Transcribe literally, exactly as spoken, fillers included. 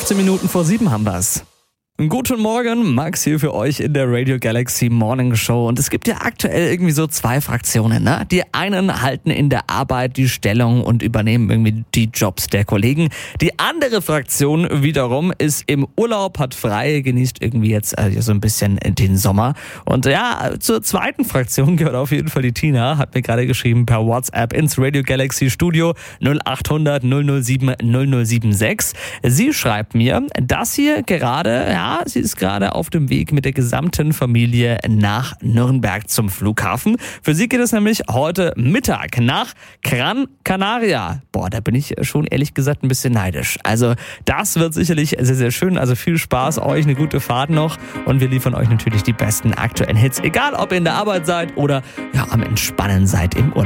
fünfzehn Minuten vor sieben haben wir's. Guten Morgen, Max hier für euch in der Radio Galaxy Morning Show. Und es gibt ja aktuell irgendwie so zwei Fraktionen, ne? Die einen halten in der Arbeit die Stellung und übernehmen irgendwie die Jobs der Kollegen. Die andere Fraktion wiederum ist im Urlaub, hat frei, genießt irgendwie jetzt äh, so ein bisschen den Sommer. Und ja, zur zweiten Fraktion gehört auf jeden Fall die Tina, hat mir gerade geschrieben per WhatsApp ins Radio Galaxy Studio null acht hundert null null sieben null null sieben sechs. Sie schreibt mir, dass hier gerade, ja, sie ist gerade auf dem Weg mit der gesamten Familie nach Nürnberg zum Flughafen. Für sie geht es nämlich heute Mittag nach Gran Canaria. Boah, da bin ich schon ehrlich gesagt ein bisschen neidisch. Also das wird sicherlich sehr, sehr schön. Also viel Spaß euch, eine gute Fahrt noch. Und wir liefern euch natürlich die besten aktuellen Hits. Egal, ob ihr in der Arbeit seid oder ja, am Entspannen seid im Urlaub.